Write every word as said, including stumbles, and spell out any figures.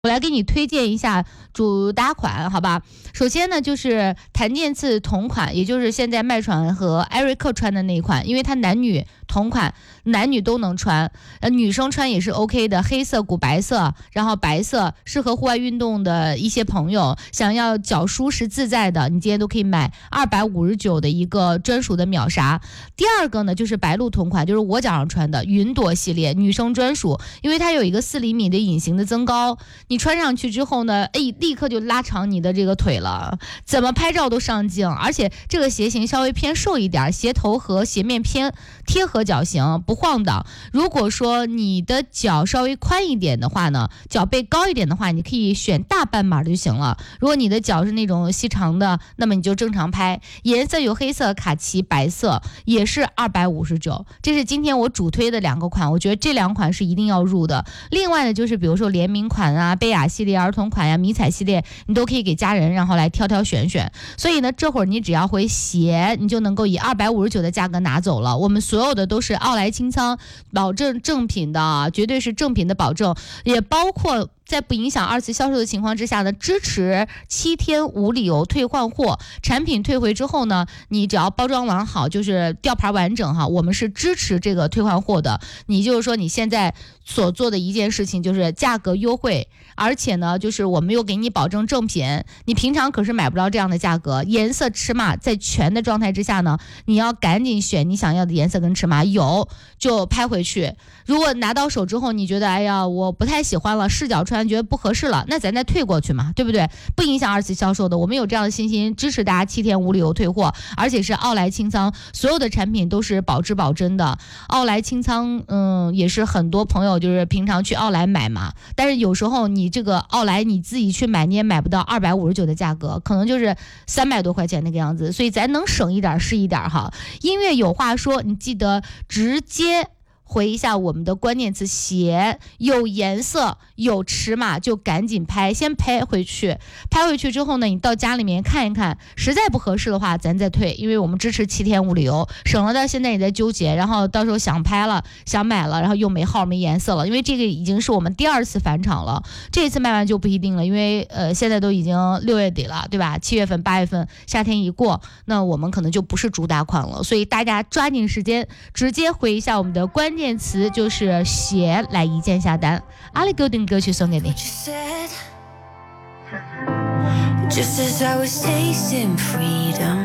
我来给你推荐一下主打款，好吧？首先呢，就是檀健次同款，也就是现在麦传和艾瑞克穿的那一款，因为它男女同款，男女都能穿，呃，女生穿也是 OK 的，黑色、古白色，然后白色适合户外运动的一些朋友，想要脚舒适自在的，你今天都可以买二百五十九的一个专属的秒杀。第二个呢，就是白鹿同款，就是我脚上穿的云朵系列，女生专属，因为它有一个四厘米的隐形的增高。你穿上去之后呢，哎，立刻就拉长你的这个腿了，怎么拍照都上镜，而且这个鞋型稍微偏瘦一点，鞋头和鞋面偏贴合脚型，不晃荡。如果说你的脚稍微宽一点的话呢，脚背高一点的话，你可以选大半码就行了。如果你的脚是那种细长的，那么你就正常拍。颜色有黑色、卡其、白色，也是二百五十九。这是今天我主推的两个款，我觉得这两款是一定要入的。另外呢，就是比如说联名款啊、贝雅系列、儿童款呀、迷彩系列，你都可以给家人，然后来挑挑选选。所以呢，这会儿你只要回鞋，你就能够以二百五十九的价格拿走了。我们所有的都是奥莱清仓，保证正品的，绝对是正品的保证，也包括在不影响二次销售的情况之下呢，支持七天无理由退换货。产品退回之后呢，你只要包装完好，就是吊牌完整哈，我们是支持这个退换货的。你就是说你现在所做的一件事情就是价格优惠，而且呢，就是我们又给你保证正品，你平常可是买不到这样的价格。颜色尺码在全的状态之下呢，你要赶紧选你想要的颜色跟尺码，有就拍回去。如果拿到手之后你觉得哎呀我不太喜欢了，试脚穿觉得不合适了，那咱再退过去嘛，对不对？不影响二次销售的，我们有这样的信心，支持大家七天无理由退货，而且是奥莱清仓，所有的产品都是保质保真的。奥莱清仓，嗯，也是很多朋友就是平常去奥莱买嘛，但是有时候你这个奥莱你自己去买，你也买不到二百五十九的价格，可能就是三百多块钱那个样子，所以咱能省一点是一点哈。音乐有话说，你记得直接回一下我们的关键词鞋，有颜色有尺码就赶紧拍，先拍回去，拍回去之后呢，你到家里面看一看，实在不合适的话咱再退，因为我们支持七天无理由，省了到现在你在纠结，然后到时候想拍了想买了，然后又没号没颜色了，因为这个已经是我们第二次返场了，这一次卖完就不一定了，因为呃现在都已经六月底了，对吧？七月份八月份夏天一过，那我们可能就不是主打款了，所以大家抓紧时间直接回一下我们的关键词，就是鞋，来一键下单。阿里 Golden 歌曲送给你。 Just as I was tasting freedom,